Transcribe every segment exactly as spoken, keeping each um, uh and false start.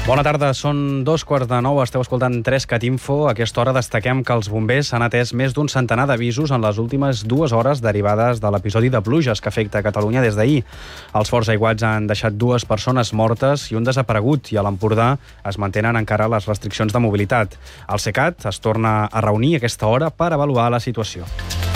Bona tarda, són dos quarts de nou, esteu escoltant tres cat info. A aquesta hora destaquem que els bombers han atès més d'un centenar d'avisos en les últimes dues hores derivades de l'episodi de pluges que afecta Catalunya des d'ahir. Els forts aiguats han deixat dues persones mortes i un desaparegut, i a l'Empordà es mantenen encara les restriccions de mobilitat. El SECAT es torna a reunir a aquesta hora per avaluar la situació.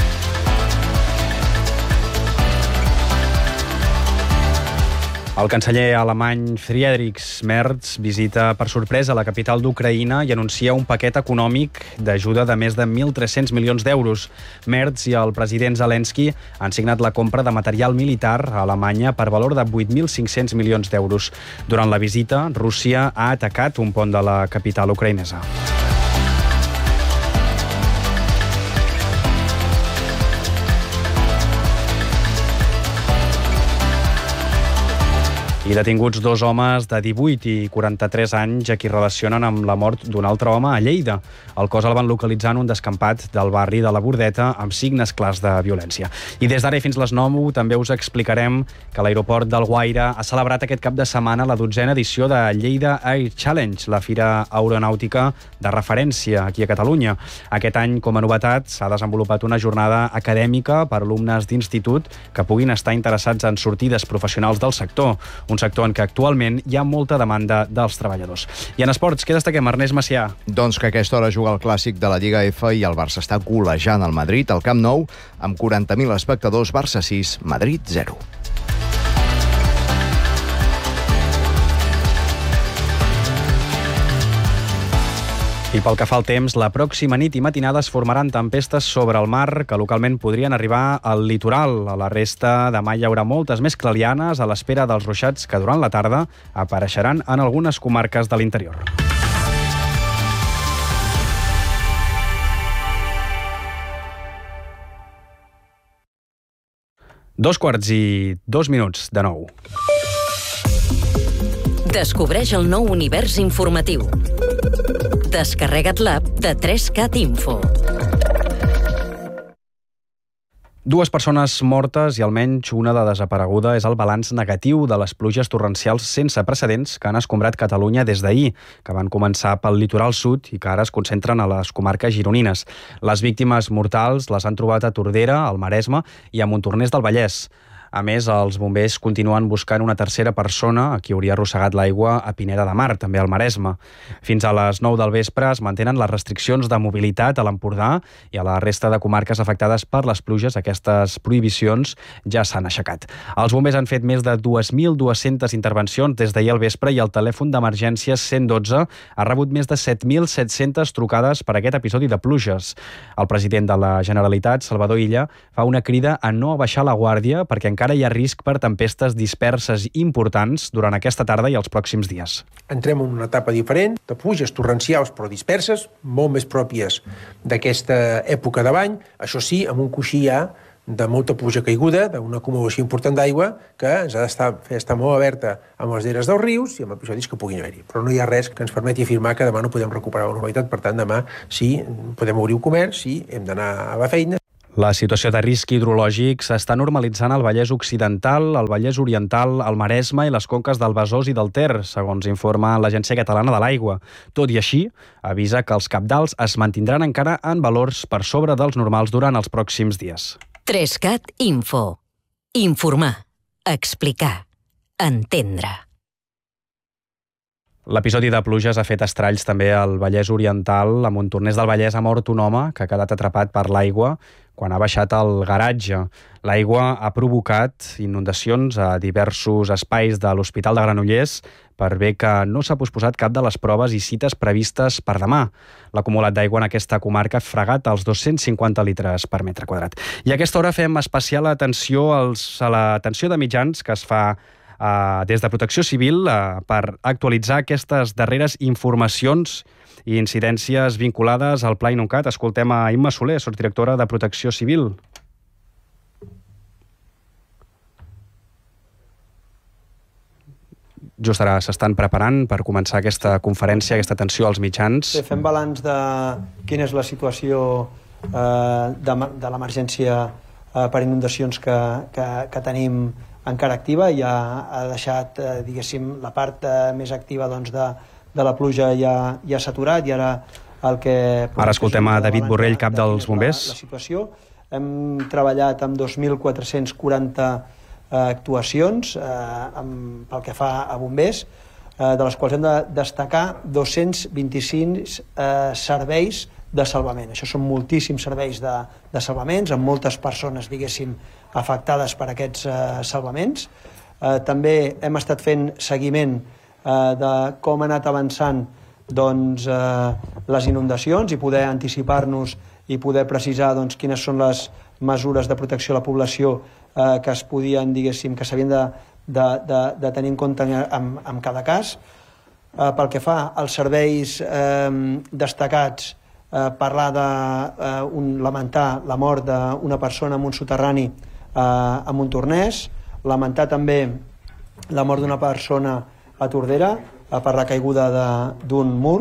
El canceller alemany Friedrich Merz visita per sorpresa la capital d'Ucraïna i anuncia un paquet econòmic d'ajuda de més de mil tres-cents milions d'euros. Merz i el president Zelensky han signat la compra de material militar a Alemanya per valor de vuit mil cinc-cents milions d'euros. Durant la visita, Rússia ha atacat un pont de la capital ucraïnesa. I detinguts dos homes de divuit i quaranta-tres anys a qui relacionen amb la mort d'un altre home a Lleida. El cos el van localitzar en un descampat del barri de la Bordeta amb signes clars de violència. I des d'ara i fins les nou també us explicarem que l'aeroport d'Alguaire ha celebrat aquest cap de setmana la dotzena edició de Lleida Air Challenge, la fira aeronàutica de referència aquí a Catalunya. Aquest any, com a novetat, s'ha desenvolupat una jornada acadèmica per alumnes d'institut que puguin estar interessats en sortides professionals del sector, un sector en què actualment hi ha molta demanda dels treballadors. I en esports, què destaquem, Ernest Macià? Doncs que a aquesta hora juga el clàssic de la Lliga F i el Barça està golejant el Madrid al Camp Nou amb quaranta mil espectadors. Barça sis, Madrid zero. I pel que fa al temps, la pròxima nit i matinada es formaran tempestes sobre el mar que localment podrien arribar al litoral. A la resta, demà hi haurà moltes més clarianes a l'espera dels ruixats que durant la tarda apareixeran en algunes comarques de l'interior. Dos quarts i dos minuts de nou. Descobreix el nou univers informatiu. Descarrega't l'app de tres cat info. Dues persones mortes i almenys una de desapareguda és el balanç negatiu de les pluges torrencials sense precedents que han escombrat Catalunya des d'ahir, que van començar pel litoral sud i que ara es concentren a les comarques gironines. Les víctimes mortals les han trobat a Tordera, al Maresme i a Montornès del Vallès. A més, els bombers continuen buscant una tercera persona a qui hauria arrossegat l'aigua a Pineda de Mar, també al Maresme. Fins a les nou del vespre es mantenen les restriccions de mobilitat a l'Empordà i a la resta de comarques afectades per les pluges. Aquestes prohibicions ja s'han aixecat. Els bombers han fet més de dos mil dues-centes intervencions des d'ahir al vespre i el telèfon d'emergències cent dotze ha rebut més de set mil set-centes trucades per aquest episodi de pluges. El president de la Generalitat, Salvador Illa, fa una crida a no abaixar la guàrdia perquè encara hi ha risc per tempestes disperses importants durant aquesta tarda i els pròxims dies. Entrem en una etapa diferent, de pluges torrencials però disperses, molt més pròpies d'aquesta època de l'any, això sí, amb un coixí ja de molta pluja caiguda, d'una acumulació important d'aigua que ens ha d'estar fer estar molt alerta amb les eres dels rius i amb episodis que puguin haver-hi. Però no hi ha res que ens permeti afirmar que demà no podem recuperar la normalitat. Per tant, demà sí, podem obrir el comerç, sí, hem d'anar a la feina. La situació de risc hidrològic s'està normalitzant al Vallès Occidental, al Vallès Oriental, al Maresme i les conques del Besòs i del Ter, segons informa l'Agència Catalana de l'Aigua. Tot i així, avisa que els cabdals es mantindran encara en valors per sobre dels normals durant els pròxims dies. tres cat info. Informar, explicar, entendre. L'episodi de pluges ha fet estralls també al Vallès Oriental. A Montornès del Vallès ha mort un home que ha quedat atrapat per l'aigua quan ha baixat al garatge. L'aigua ha provocat inundacions a diversos espais de l'Hospital de Granollers per bé que no s'ha posposat cap de les proves i cites previstes per demà. L'acumulat d'aigua en aquesta comarca ha fregat els dos-cents cinquanta litres per metre quadrat. I a aquesta hora fem especial atenció als, a l'atenció de mitjans que es fa Uh, des de Protecció Civil uh, per actualitzar aquestes darreres informacions i incidències vinculades al Pla Inuncat. Escoltem a Imma Soler, sotsdirectora de Protecció Civil. Just ara s'estan preparant per començar aquesta conferència, aquesta atenció als mitjans. Sí, fem balanç de quina és la situació eh, de, de l'emergència eh, per inundacions que, que, que tenim encara activa. Ja ha deixat, eh, diguéssim, la part eh, més activa doncs, de, de la pluja ja, ja s'ha aturat i ara el que... Ara escoltem a David Borrell, cap dels bombers. La, la situació. Hem treballat amb dos mil quatre-cents quaranta eh, actuacions eh, amb, pel que fa a bombers, eh, de les quals hem de destacar dos-cents vint-i-cinc eh, serveis de salvament. Això són moltíssims serveis de, de salvaments, amb moltes persones, diguéssim, afectades per aquests eh, salvaments. Eh, també hem estat fent seguiment eh, de com ha anat avançant doncs, eh, les inundacions i poder anticipar-nos i poder precisar doncs, quines són les mesures de protecció a la població eh, que es podien, diguéssim, que s'havien de, de, de, de tenir en compte en, en cada cas. Eh, pel que fa als serveis eh, destacats, eh, parlar de eh, un, lamentar la mort d'una persona en un soterrani eh, a Montornès, lamentar també la mort d'una persona a Tordera eh, per la caiguda d'un mur,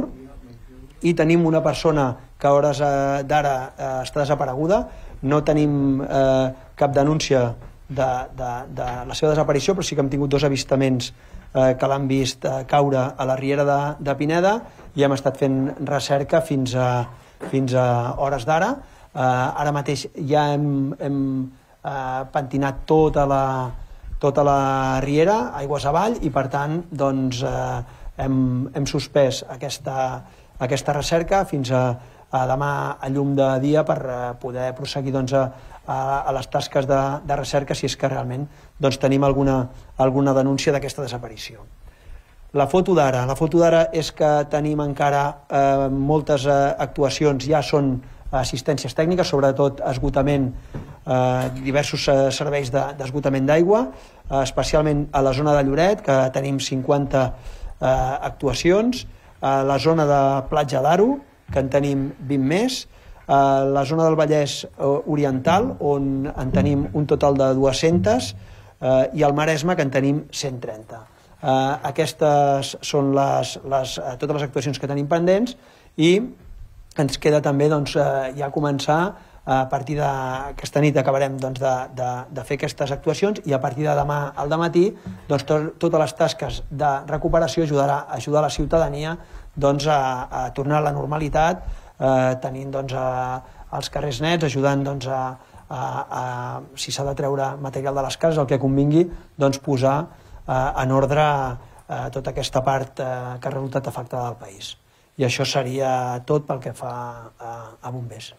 i tenim una persona que a hores d'ara eh, està desapareguda. No tenim eh, cap denúncia de, de, de la seva desaparició, però sí que hem tingut dos avistaments eh, que l'han vist eh, caure a la riera de, de Pineda, i hem estat fent recerca fins a, fins a hores d'ara. Eh, ara mateix ja hem, hem eh, pentinat tota la, tota la riera, aigües avall, i per tant doncs, eh, hem, hem suspès aquesta, aquesta recerca fins a a demà a llum de dia per poder proseguir doncs, a, a, a les tasques de, de recerca si és que realment doncs, tenim alguna, alguna denúncia d'aquesta desaparició. La foto d'ara. La foto d'ara és que tenim encara eh, moltes eh, actuacions, ja són assistències tècniques, sobretot esgotament, eh, diversos eh, serveis d'esgotament de, d'aigua, eh, especialment a la zona de Lloret, que tenim cinquanta eh, actuacions, a la zona de Platja d'Aro, que en tenim vint més, a la zona del Vallès Oriental, on en tenim un total de dues-centes, eh, i al Maresme, que en tenim cent trenta. Eh, aquestes són les, les, totes les actuacions que tenim pendents, i ens queda també doncs, eh, ja començar a partir d'aquesta nit acabarem doncs, de, de, de fer aquestes actuacions, i a partir de demà al dematí doncs, to, totes les tasques de recuperació ajudarà a ajudar la ciutadania doncs, a, a tornar a la normalitat, eh, tenint doncs, a, els carrers nets, ajudant doncs, a, a, a, si s'ha de treure material de les cases, el que convingui, doncs, posar eh, en ordre eh, tota aquesta part eh, que ha resultat afectada del país. I això seria tot pel que fa a, a bombers.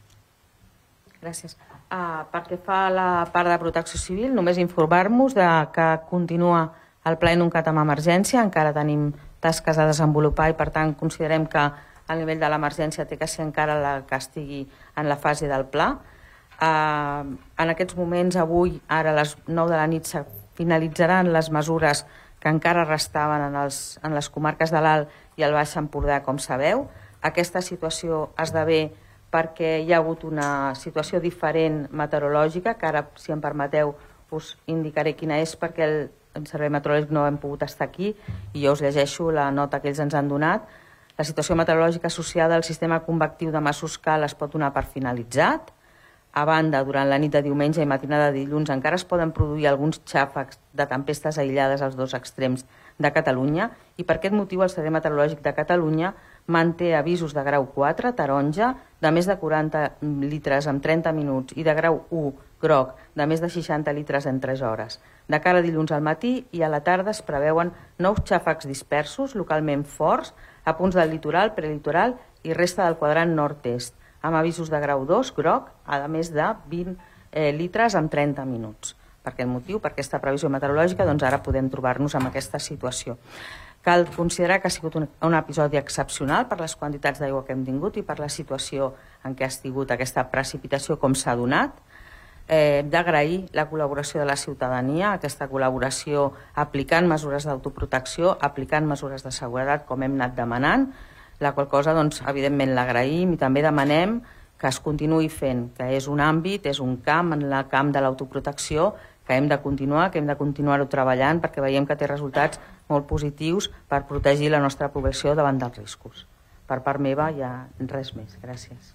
Gràcies. Uh, pel que fa a la part de protecció civil, només informar-vos que continua el Plènum Cat amb emergència, encara tenim tasques a desenvolupar i per tant considerem que el nivell de l'emergència té que ser encara la que estigui en la fase del pla. Uh, en aquests moments, avui, ara a les nou de la nit, se finalitzaran les mesures que encara restaven en, els, en les comarques de l'Alt i el Baix Empordà, com sabeu. Aquesta situació esdevé perquè hi ha hagut una situació diferent meteorològica, que ara, si em permeteu, us indicaré quina és, perquè el el Servei Meteorològic no hem pogut estar aquí i jo us llegeixo la nota que ells ens han donat. La situació meteorològica associada al sistema convectiu de Masuscal es pot donar per finalitzat. A banda, durant la nit de diumenge i matinada de dilluns encara es poden produir alguns xàfecs de tempestes aïllades als dos extrems de Catalunya, i per aquest motiu el Servei Meteorològic de Catalunya manté avisos de grau quatre, taronja, de més de quaranta litres en trenta minuts, i de grau u, groc, de més de seixanta litres en tres hores. De cara a dilluns al matí i a la tarda es preveuen nous xàfecs dispersos, localment forts, a punts del litoral, prelitoral i resta del quadrant nord-est, amb avisos de grau dos, groc, a més de vint eh, litres en trenta minuts. Per aquest motiu, per aquesta previsió meteorològica, doncs ara podem trobar-nos en aquesta situació. Cal considerar que ha sigut un, un episodi excepcional per les quantitats d'aigua que hem tingut i per la situació en què ha estat aquesta precipitació com s'ha donat. Eh, d'agrair la col·laboració de la ciutadania, aquesta col·laboració aplicant mesures d'autoprotecció, aplicant mesures de seguretat, com hem anat demanant, la qual cosa, doncs, evidentment, l'agraïm i també demanem que es continuï fent, que és un àmbit, és un camp, en el camp de l'autoprotecció, que hem de continuar, que hem de continuar-ho treballant, perquè veiem que té resultats molt positius per protegir la nostra població davant dels riscos. Per part meva, hi ha res més. Gràcies.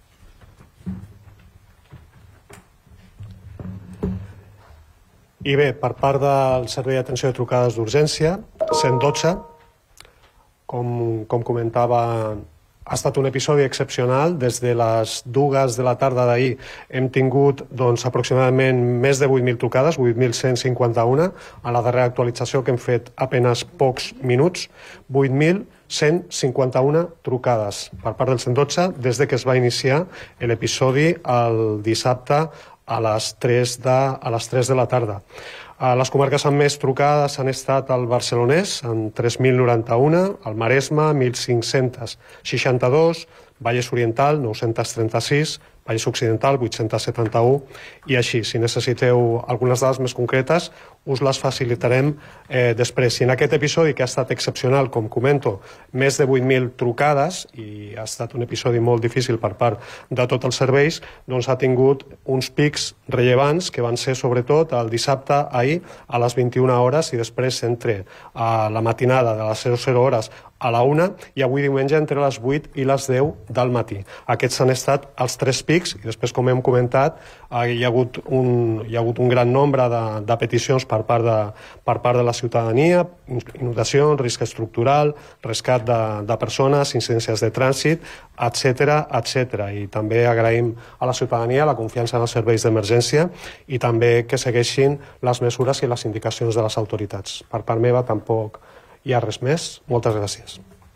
I bé, per part del Servei d'Atenció de Trucades d'Urgència, cent dotze, com, com comentava, ha estat un episodi excepcional. Des de les dues de la tarda d'ahir hem tingut doncs, aproximadament més de vuit mil trucades, vuit mil cent cinquanta-un, a la darrera actualització que hem fet apenas pocs minuts, vuit mil cent cinquanta-un trucades per part del cent dotze des de que es va iniciar l'episodi el dissabte a les tres de, a les tres de la tarda. Les comarques amb més trucades han estat el Barcelonès, amb tres mil noranta-un, el Maresme, mil cinc-cents seixanta-dos, Vallès Oriental, nou-cents trenta-sis, Vallès Occidental, vuit-cents setanta-un, i així, si necessiteu algunes dades més concretes, us les facilitarem eh, després. I en aquest episodi, que ha estat excepcional, com comento, més de vuit mil trucades, i ha estat un episodi molt difícil per part de tots els serveis, doncs ha tingut uns pics rellevants, que van ser sobretot el dissabte ahir a les vint-i-una hores, i després entre a la matinada de les zero zero hores a la una, i avui diumenge entre les vuit i les deu del matí. Aquests han estat els tres pics, i després, com hem comentat, hi ha hagut un, hi ha hagut un gran nombre de, de peticions per part de, per part de la ciutadania, inundacions, risc estructural, rescat de, de persones, incidències de trànsit, etcètera, etcètera. I també agraïm a la ciutadania la confiança en els serveis d'emergència i també que segueixin les mesures i les indicacions de les autoritats. Per part meva tampoc hi ha res més. Moltes gràcies.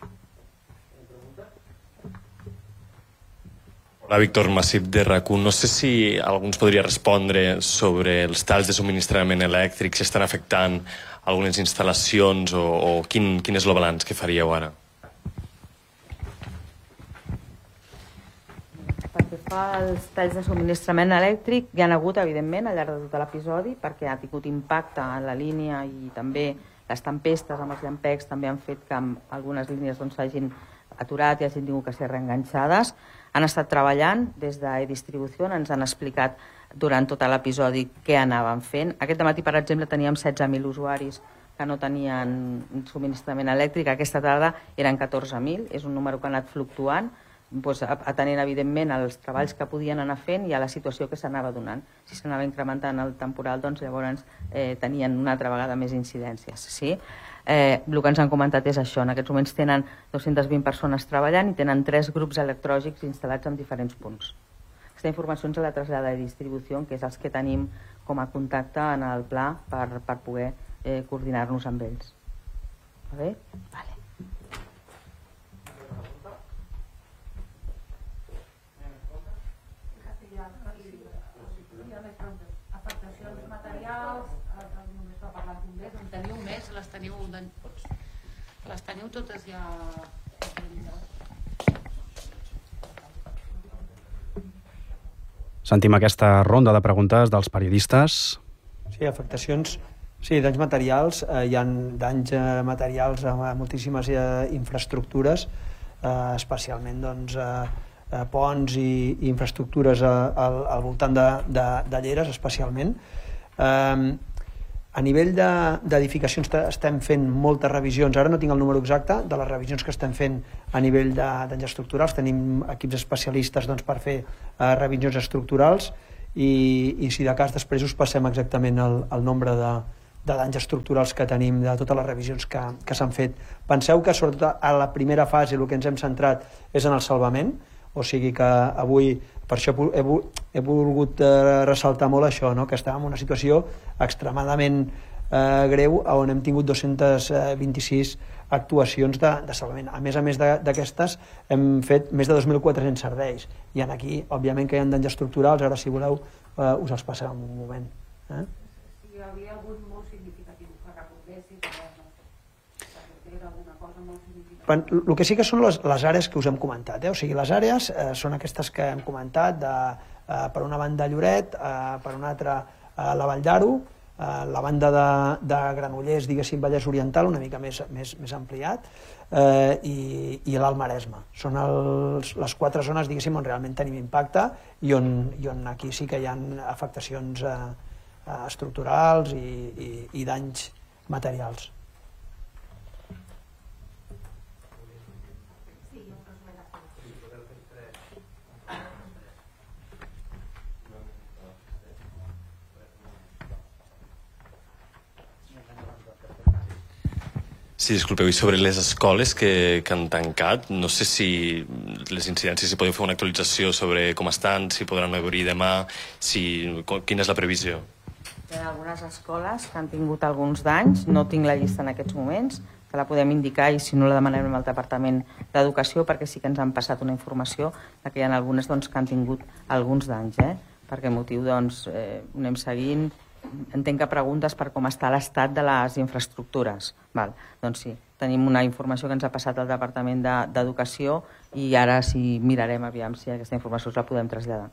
Hola, Víctor Massip de RAC u. No sé si algú ens podria respondre sobre els talls de subministrament elèctric, si estan afectant algunes instal·lacions o, o quin, quin és el balanç que faríeu ara? Pel que fa als talls de subministrament elèctric, hi ha hagut, evidentment, al llarg de tot l'episodi, perquè ha tingut impacte en la línia i també les tempestes amb els llampecs també han fet que algunes línies s'hagin aturat i hagin tingut que ser reenganxades. Han estat treballant des d'e-distribució, ens han explicat durant tot l'episodi què anaven fent. Aquest matí, per exemple, teníem setze mil usuaris que no tenien subministrament elèctric. Aquesta tarda eren catorze mil, és un número que ha anat fluctuant, doncs, atenent, evidentment, als treballs que podien anar fent i a la situació que s'anava donant. Si s'anava incrementant el temporal, doncs llavors eh, tenien una altra vegada més incidències. Sí? Eh, el que ens han comentat és això. En aquests moments tenen dues-centes vint persones treballant i tenen tres grups electrògics instal·lats en diferents punts. Aquesta informació ens la trasllada de distribució, que és els que tenim com a contacte en el pla per, per poder eh, coordinar-nos amb ells. Va bé? Vale. Afectacions materials, només va parlar d'un mes, en teniu més, les teniu, les teniu totes ja... Sentim aquesta ronda de preguntes dels periodistes. Sí, afectacions, sí, danys materials, eh, hi ha danys eh, materials a moltíssimes eh, infraestructures, eh, especialment doncs, eh, ponts i, i infraestructures al, al voltant de, de, de Lleres, especialment. Eh, a nivell d'edificacions de, estem fent moltes revisions, ara no tinc el número exacte de les revisions que estem fent a nivell de danys estructurals, tenim equips especialistes doncs, per fer eh, revisions estructurals i, i si de cas després us passem exactament el, el nombre de, de danys estructurals que tenim de totes les revisions que, que s'han fet. Penseu que sobretot a la primera fase el que ens hem centrat és en el salvament, o sigui que avui, per això he, he volgut eh, ressaltar molt això, no? Que estàvem en una situació extremadament eh, greu on hem tingut dos-cents vint-i-sis actuacions de, de salvament. A més a més d'aquestes hem fet més de dos mil quatre-cents serveis i en aquí, òbviament, que hi ha danys estructurals, ara si voleu eh, us els passarem en un moment. Eh? Si hi havia hagut molt significatiu que recordessis, perquè era alguna cosa molt significativa. El que sí que són les, les àrees que us hem comentat, eh? O sigui, les àrees eh, són aquestes que hem comentat, de, eh, per una banda Lloret, eh, per una altra eh, la Vall d'Aro, eh, la banda de, de Granollers, diguéssim, Vallès Oriental, una mica més, més, més ampliat, eh, i, i l'Alt Maresme. Són els, les quatre zones, diguéssim, on realment tenim impacte i on, i on aquí sí que hi ha afectacions eh, estructurals i, i, i danys materials. Sí, disculpeu, i sobre les escoles que, que han tancat, no sé si les incidències, si podeu fer una actualització sobre com estan, si podran obrir demà, si, quina és la previsió? Hi ha algunes escoles que han tingut alguns danys, no tinc la llista en aquests moments, que la podem indicar i si no la demanem al Departament d'Educació, perquè sí que ens han passat una informació de que hi ha algunes doncs, que han tingut alguns danys, eh? Per aquest motiu doncs, eh, anem seguint. Entenc que preguntes per com està l'estat de les infraestructures. Val. Doncs sí, tenim una informació que ens ha passat al Departament d'Educació i ara sí mirarem aviam si aquesta informació us la podem traslladar.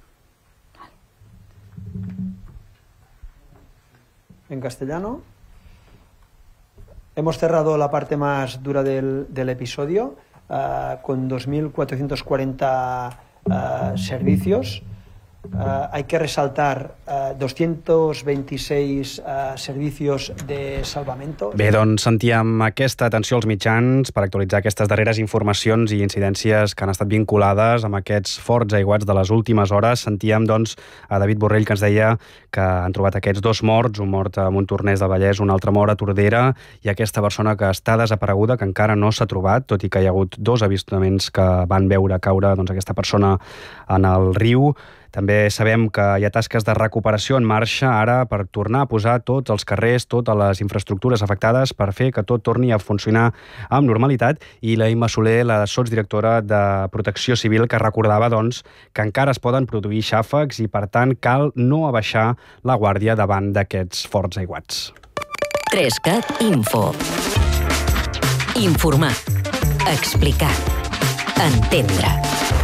En castellano. Hemos cerrado la parte más dura del, del episodio uh, con dos mil cuatrocientos cuarenta uh, servicios. Uh, hay que resaltar uh, doscientos veintiséis uh, servicios de salvamento. Bé, doncs sentíem aquesta atenció als mitjans per actualitzar aquestes darreres informacions i incidències que han estat vinculades amb aquests forts aiguats de les últimes hores. Sentíem, doncs, a David Borrell, que ens deia que han trobat aquests dos morts, un mort a Montornès del Vallès, un altre mort a Tordera, i aquesta persona que està desapareguda, que encara no s'ha trobat, tot i que hi ha hagut dos avistaments que van veure caure doncs, aquesta persona en el riu. També sabem que hi ha tasques de recuperació en marxa ara per tornar a posar tots els carrers, totes les infraestructures afectades per fer que tot torni a funcionar amb normalitat. I la Imma Soler, la sotsdirectora de Protecció Civil, que recordava doncs, que encara es poden produir xàfecs i, per tant, cal no abaixar la guàrdia davant d'aquests forts aiguats. tres cat Info. Informar. Explicar. Entendre.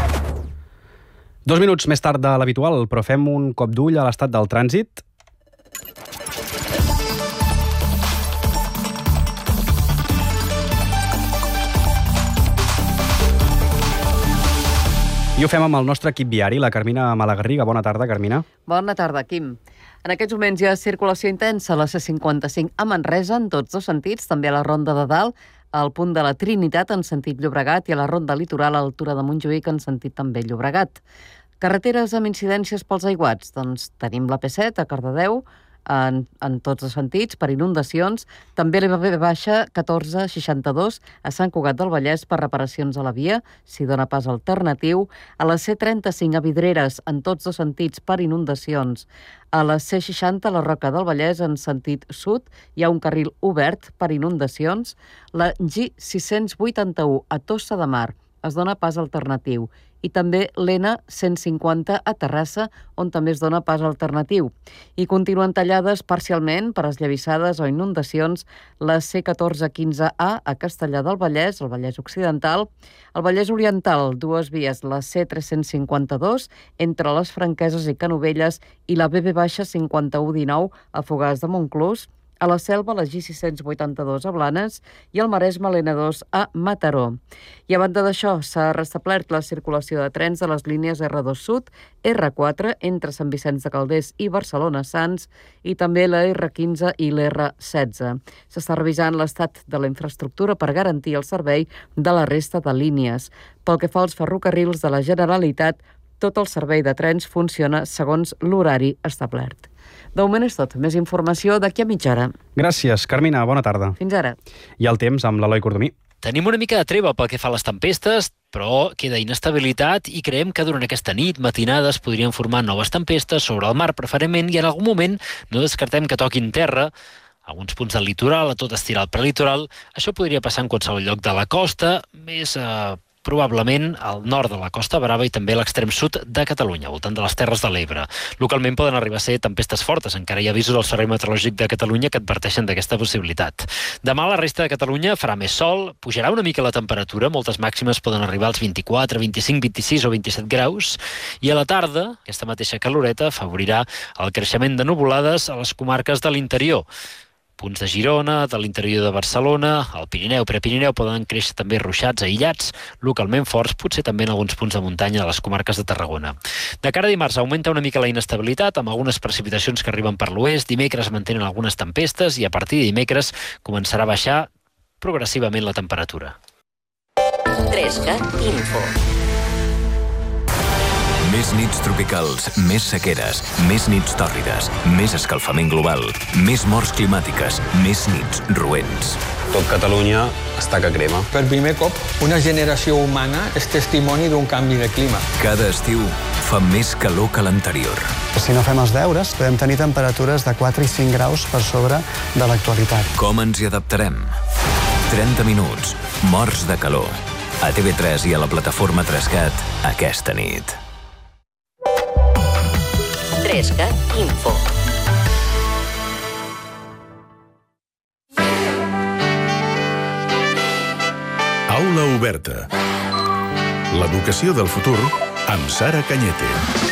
Dos minuts més tard de l'habitual, però fem un cop d'ull a l'estat del trànsit. I ho fem amb el nostre equip viari, la Carmina Malagarriga. Bona tarda, Carmina. Bona tarda, Quim. En aquests moments hi ha circulació intensa a la C cinquanta-cinc a Manresa en tots dos sentits, també a la Ronda de Dalt, al punt de la Trinitat en sentit Llobregat i a la Ronda Litoral a l'altura de Montjuïc en sentit també Llobregat. Carreteres amb incidències pels aiguats. Doncs tenim la P set a Cardedeu en, en tots els sentits per inundacions. També l'E V baixa catorze seixanta-dos a Sant Cugat del Vallès per reparacions a la via, si dona pas alternatiu. A la C trenta-cinc a Vidreres en tots dos sentits per inundacions. A la C seixanta a la Roca del Vallès en sentit sud hi ha un carril obert per inundacions. La G sis-cents vuitanta-u a Tossa de Mar es dona pas alternatiu. I també l'N cent cinquanta a Terrassa, on també es dona pas alternatiu. I continuen tallades parcialment per esllavissades o inundacions la C catorze quinze A a Castellar del Vallès, el Vallès Occidental, el Vallès Oriental, dues vies, la C tres-cents cinquanta-dos entre les Franqueses i Canovelles i la B B cinquanta-u dinou a Fogars de Montclús, a la Selva la G sis-cents vuitanta-dos a Blanes i al Maresme l'N dos a Mataró. I a banda d'això, s'ha restablert la circulació de trens de les línies R dos Sud, R quatre entre Sant Vicenç de Calders i Barcelona-Sants i també la R quinze i l'R setze. S'està revisant l'estat de la infraestructura per garantir el servei de la resta de línies. Pel que fa als ferrocarrils de la Generalitat, tot el servei de trens funciona segons l'horari establert. De moment és tot. Més informació d'aquí a mitja hora. Gràcies, Carmina. Bona tarda. Fins ara. I el temps amb l'Eloi Cordomí. Tenim una mica de treva pel que fa a les tempestes, però queda inestabilitat i creiem que durant aquesta nit, matinades, podrien formar noves tempestes sobre el mar, preferentment, i en algun moment no descartem que toquin terra, alguns punts del litoral, a tot estirar el prelitoral. Això podria passar en qualsevol lloc de la costa, més eh, probablement al nord de la Costa Brava i també a l'extrem sud de Catalunya, al voltant de les Terres de l'Ebre. Localment poden arribar a ser tempestes fortes. Encara hi ha avisos del Servei Meteorològic de Catalunya que adverteixen d'aquesta possibilitat. Demà a la resta de Catalunya farà més sol, pujarà una mica la temperatura, moltes màximes poden arribar als vint-i-quatre, vint-i-cinc, vint-i-sis o vint-i-set graus, i a la tarda, aquesta mateixa caloreta afavorirà el creixement de nuvolades a les comarques de l'interior. Punts de Girona, de l'interior de Barcelona, al Pirineu, Prepirineu poden créixer també ruixats aïllats, localment forts, potser també en alguns punts de muntanya de les comarques de Tarragona. De cara a dimarts augmenta una mica la inestabilitat, amb algunes precipitacions que arriben per l'oest, dimecres mantenen algunes tempestes i a partir de dimecres començarà a baixar progressivament la temperatura. tres cat Info. Més nits tropicals, més sequeres, més nits tòrrides, més escalfament global, més morts climàtiques, més nits roents. tot Catalunya està que crema. Per primer cop, una generació humana és testimoni d'un canvi de clima. Cada estiu fa més calor que l'anterior. Si no fem els deures, podem tenir temperatures de quatre i cinc graus per sobre de l'actualitat. Com ens hi adaptarem? trenta minuts, morts de calor. A T V tres i a la plataforma Trescat aquesta nit. Trescat Info. Aula oberta. L'educació del futur amb Sara Cañete.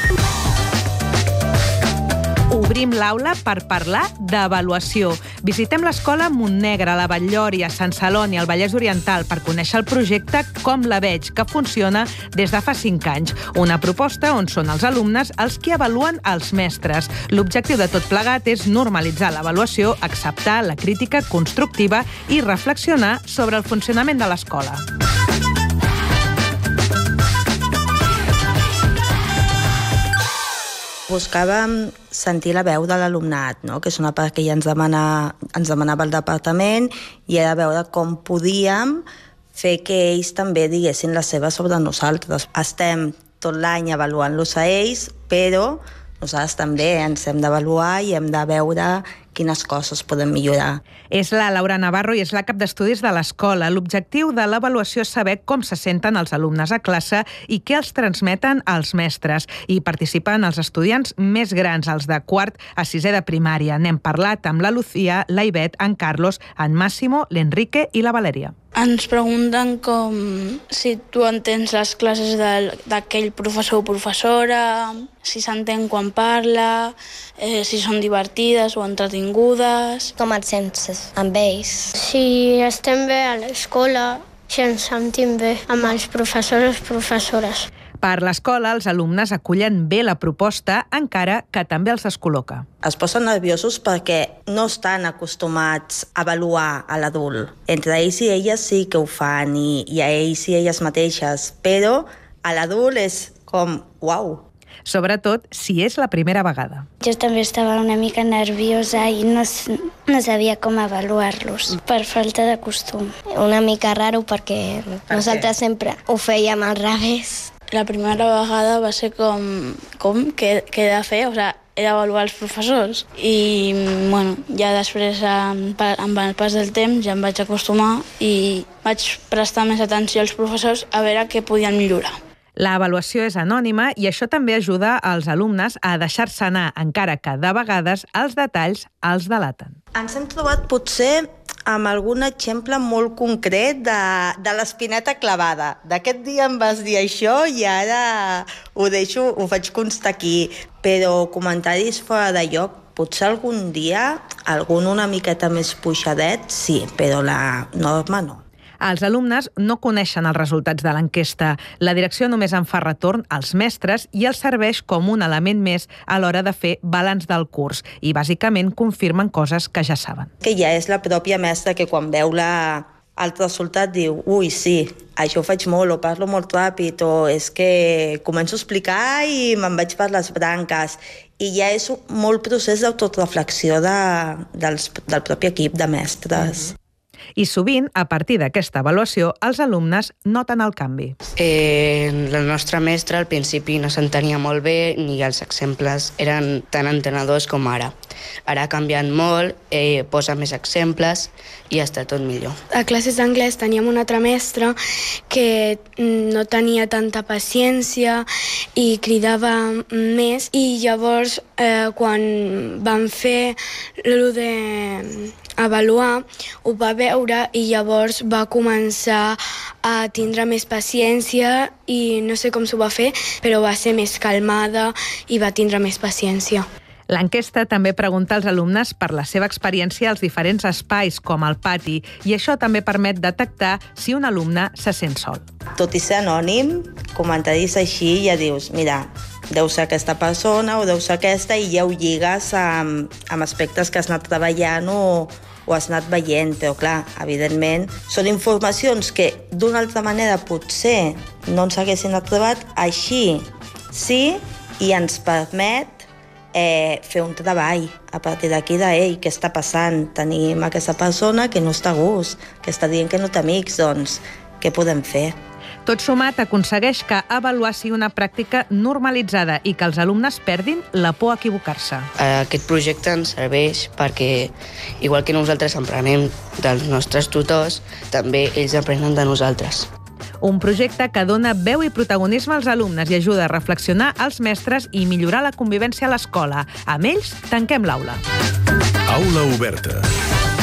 Obrim l'aula per parlar d'avaluació. Visitem l'escola Montnegre, a la Batllori, a Sant Celoni, al Vallès Oriental, per conèixer el projecte Com la veig, que funciona des de fa cinc anys. Una proposta on són els alumnes els qui avaluen els mestres. L'objectiu de tot plegat és normalitzar l'avaluació, acceptar la crítica constructiva i reflexionar sobre el funcionament de l'escola. Buscàvem sentir la veu de l'alumnat, no? Que és una part que ja ens, demana, ens demanava el departament, i era veure com podíem fer que ells també diguessin la seva sobre nosaltres. Estem tot l'any avaluant-los a ells, però nosaltres també ens hem d'avaluar i hem de veure quines coses podem millorar. És la Laura Navarro i és la cap d'estudis de l'escola. L'objectiu de l'avaluació és saber com se senten els alumnes a classe i què els transmeten els mestres. Hi participen els estudiants més grans, els de quart a sisè de primària. N'hem parlat amb la Lucía, la Ivet, en Carlos, en Massimo, l'Enrique i la Valèria. Ens pregunten com si tu entens les classes d'aquell professor o professora, si s'entén quan parla, eh, si són divertides o entretingudes. Com et sents amb ells? Si estem bé a l'escola, si ens sentim bé amb els professors o professores. Per l'escola, els alumnes acullen bé la proposta, encara que també els descol·loca. Es posen nerviosos perquè no estan acostumats a avaluar a l'adult. Entre ells i elles sí que ho fan, i, i a ells i elles mateixes, però a l'adult és com, uau. Sobretot si és la primera vegada. Jo també estava una mica nerviosa i no, no sabia com avaluar-los, per falta de costum. Una mica raro perquè nosaltres sempre ho fèiem al revés. La primera vegada va ser com, com què, què he de fer, o sigui, he d'avaluar els professors. I, bueno, ja després, amb el pas del temps, ja em vaig acostumar i vaig prestar més atenció als professors a veure què podien millorar. L'avaluació és anònima i això també ajuda als alumnes a deixar-se anar, encara que de vegades els detalls els delaten. Ens hem trobat potser amb algun exemple molt concret de, de l'espineta clavada. D'aquest dia em vas dir això i ara ho deixo, ho faig constar aquí. Però comentaris fora de lloc, potser algun dia, algun una miqueta més puixadet, sí, però la norma no. Els alumnes no coneixen els resultats de l'enquesta. La direcció només en fa retorn als mestres i els serveix com un element més a l'hora de fer balanç del curs i, bàsicament, confirmen coses que ja saben. Que ja és la pròpia mestra que quan veu la, el resultat diu ui, sí, això ho faig molt o parlo molt ràpid o és que començo a explicar i me'n vaig per les branques. I ja és un molt procés d'autoreflexió de, dels, del propi equip de mestres. Mm-hmm. I sovint, a partir d'aquesta avaluació, els alumnes noten el canvi. Eh, la nostra mestra al principi no s'entenia molt bé ni els exemples eren tan entenedors com ara. Ara ha canviat molt, eh, posa més exemples i està tot millor. A classes d'anglès teníem una altra mestra que no tenia tanta paciència i cridava més i llavors eh, quan vam fer l'u de avaluar, ho va veure i llavors va començar a tindre més paciència i no sé com s'ho va fer, però va ser més calmada i va tindre més paciència. L'enquesta també pregunta als alumnes per la seva experiència als diferents espais, com el pati, i això també permet detectar si un alumne se sent sol. Tot i ser anònim, comentaris així ja dius, mira, deu ser aquesta persona o deu ser aquesta, i ja ho lligues amb, amb aspectes que has anat treballant o, o has anat veient, però clar, evidentment, són informacions que d'una altra manera potser no ens haguessin trobat, així sí, i ens permet eh, fer un treball a partir d'aquí d'ell, què està passant? Tenim aquesta persona que no està a gust, que està dient que no té amics, doncs què podem fer? Tot sumat aconsegueix que avaluar sigui una pràctica normalitzada i que els alumnes perdin la por a equivocar-se. Aquest projecte ens serveix perquè, igual que nosaltres aprenem dels nostres tutors, també ells aprenen de nosaltres. Un projecte que dona veu i protagonisme als alumnes i ajuda a reflexionar als mestres i millorar la convivència a l'escola. Amb ells, tanquem l'aula. Aula oberta.